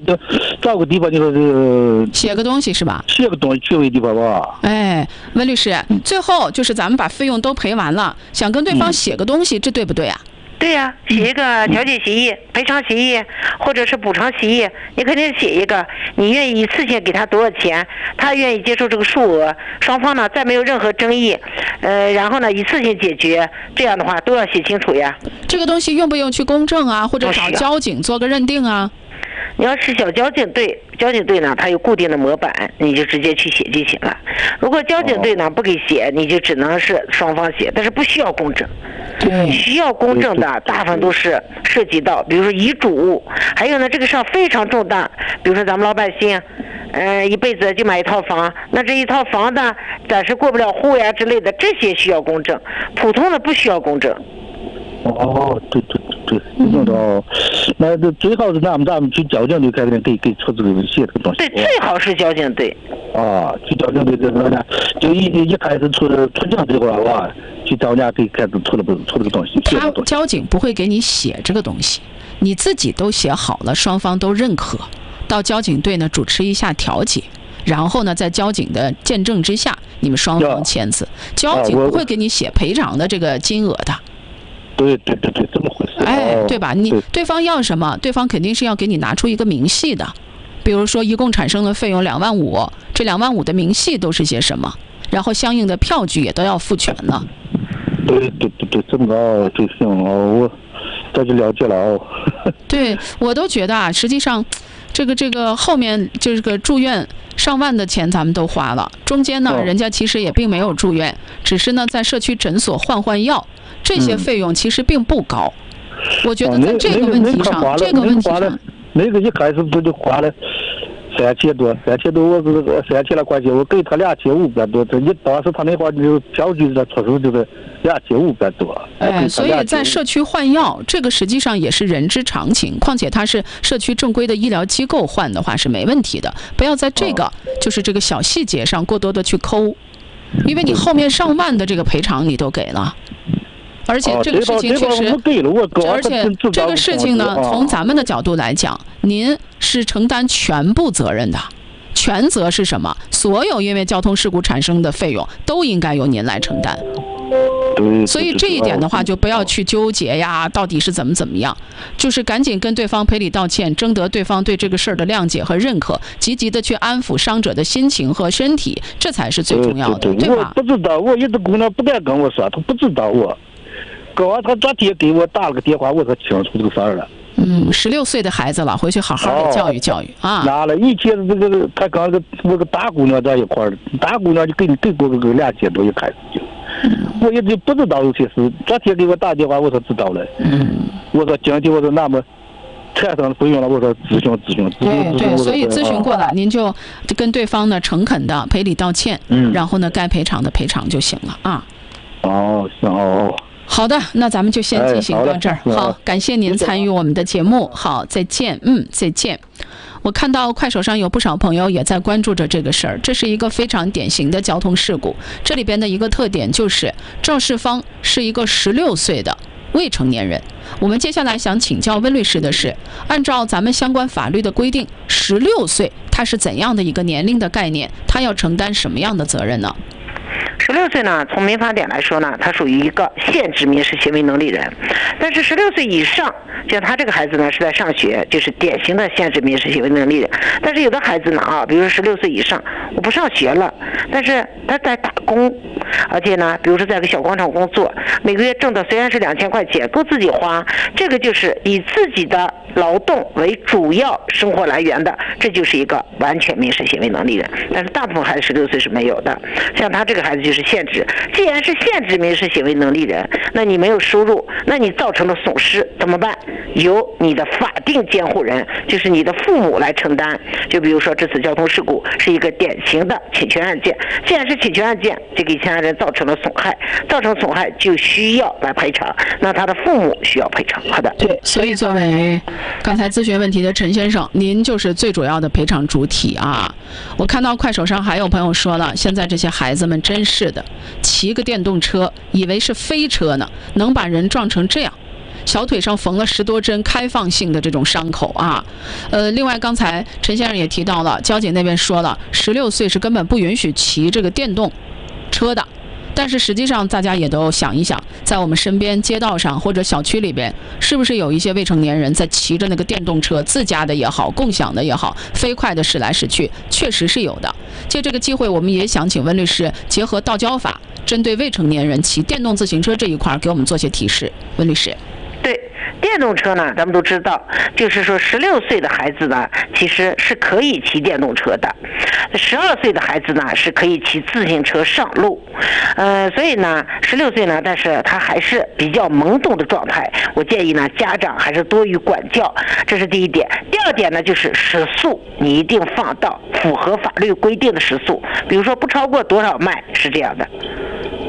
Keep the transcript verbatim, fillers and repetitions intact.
就找个地方，就说是写个东西是吧？ 写个东西，缺位地方吧。 哎，温律师，最后就是咱们把费用都赔完了，想跟对方写个东西，嗯、这对不对啊？ 对呀、啊，写一个调解协议、赔偿协议，或者是补偿协议，你肯定写一个，你愿意一次性给他多少钱，他愿意接受这个数额，双方呢再没有任何争议，呃，然后呢一次性解决，这样的话都要写清楚呀。 这个东西用不用去公证啊，或者找交警做个认定啊？ 你要是小交警队，交警队呢，它有固定的模板，你就直接去写就行了。如果交警队呢不给写，你就只能是双方写，但是不需要公证。需要公证的大部分都是涉及到，比如说遗嘱物，还有呢这个事儿非常重大，比如说咱们老百姓，呃一辈子就买一套房，那这一套房呢暂时过不了户呀之类的，这些需要公证，普通的不需要公证。 哦，对对对，这种的，那这最好是咱们咱们去交警队开始给给出这个写这个东西。 对，最好是交警队。 啊，去交警队这个呢，就一一开始出出警这块哇，去找人家可以开始出了不出这个东西。 他交警不会给你写这个东西，你自己都写好了，双方都认可，到交警队呢主持一下调解。然后呢，在交警的见证之下，你们双方签字，交警不会给你写赔偿的这个金额的。 对对对对，这么回事。 哎，对吧？你对方要什么，对方肯定是要给你拿出一个明细的，比如说一共产生的费用两万五，这两万五的明细都是些什么，然后相应的票据也都要付全了。 对对对对，这么高就行哦，我这就了解了哦。 对，我都觉得啊，实际上，这个这个后面这个住院上万的钱咱们都花了，中间呢，人家其实也并没有住院，只是呢在社区诊所换换药。这些费用其实并不高，我觉得在这个问题上，这个问题上， 那个一开始不就花了三千多，三千多，我是三千来块钱，我给他两千五百多，这你当时他那话就票据的出手就是两千五百多。 哎，所以在社区换药，这个实际上也是人之常情，况且他是社区正规的医疗机构换的话是没问题的，不要在这个就是这个小细节上过多的去抠，因为你后面上万的这个赔偿你都给了。而且这个事情确实，而且这个事情呢，从咱们的角度来讲，您是承担全部责任的，全责是什么？所有因为交通事故产生的费用都应该由您来承担。所以这一点的话，就不要去纠结呀，到底是怎么怎么样，就是赶紧跟对方赔礼道歉，征得对方对这个事儿的谅解和认可，积极的去安抚伤者的心情和身体，这才是最重要的， 对, 对, 对, 对吧？我不知道，我一直姑娘不敢跟我说，她不知道我。刚刚他昨天给我打了个电话，我才清楚这个事儿了。 嗯，十六岁的孩子了，回去好好的教育教育、哦、啊。 拿了以前这个他刚个我个大姑娘在一块儿，大姑娘就给你给过个两千多，一开始就，嗯、我一直不知道有些事。昨天给我打电话，我才知道了。嗯，我说今天我说那么产生费用了，我说咨询咨询咨询。 对对，所以咨询过了，您就跟对方呢诚恳的赔礼道歉，嗯，然后呢该赔偿的赔偿就行了啊。 哦，行哦。 好的，那咱们就先进行到这儿。哎、好, 好，感谢您参与我们的节目。好，再见。嗯，再见。我看到快手上有不少朋友也在关注着这个事儿，这是一个非常典型的交通事故。这里边的一个特点就是肇事方是一个十六岁的未成年人。我们接下来想请教温律师的是，按照咱们相关法律的规定，十六岁他是怎样的一个年龄的概念？他要承担什么样的责任呢？ 十六岁呢，从民法典来说呢，他属于一个限制民事行为能力人。但是十六岁以上，像他这个孩子呢是在上学，就是典型的限制民事行为能力人。但是有的孩子呢啊，比如说十六岁以上，我不上学了，但是他在打工，而且呢，比如说在个小广场工作，每个月挣的虽然是两千块钱，够自己花，这个就是以自己的劳动为主要生活来源的，这就是一个完全民事行为能力人。但是大部分孩子十六岁是没有的，像他这个孩子就是限制。既然是限制民事行为能力人，那你没有收入，那你造成了损失怎么办？由你的法定监护人，就是你的父母来承担。就比如说这次交通事故是一个典型的侵权案件，既然是侵权案件，这个侵权人造成了损害，造成损害就需要来赔偿，那他的父母需要赔偿。好的， 对，所以作为刚才咨询问题的陈先生，您就是最主要的赔偿主体啊。我看到快手上还有朋友说了，现在这些孩子们真是的，骑个电动车以为是飞车呢，能把人撞成这样。 小腿上缝了十多针开放性的这种伤口啊。呃，另外刚才陈先生也提到了，交警那边说了，十六岁是根本不允许骑这个电动车的。但是实际上，大家也都想一想，在我们身边街道上或者小区里边，是不是有一些未成年人在骑着那个电动车，自家的也好，共享的也好，飞快的驶来驶去，确实是有的。借这个机会，我们也想请温律师结合道交法，针对未成年人骑电动自行车这一块，给我们做些提示。温律师。 对，电动车呢，咱们都知道，就是说十六岁的孩子呢，其实是可以骑电动车的，十二岁的孩子呢是可以骑自行车上路，呃，所以呢，十六岁呢，但是他还是比较懵懂的状态，我建议呢，家长还是多于管教，这是第一点。第二点呢，就是时速，你一定放到符合法律规定的时速，比如说不超过多少迈，是这样的。